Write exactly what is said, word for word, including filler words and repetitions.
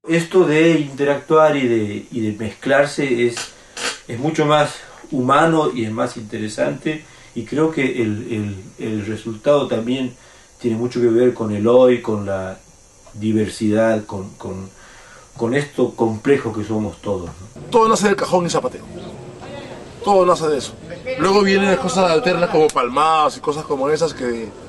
Esto de interactuar y de, y de mezclarse es, es mucho más humano y es más interesante, y creo que el, el, el resultado también tiene mucho que ver con el hoy, con la diversidad, con, con, con esto complejo que somos todos, ¿no? Todo nace del cajón y zapateo. Todo nace de eso. Luego vienen cosas alternas como palmadas y cosas como esas que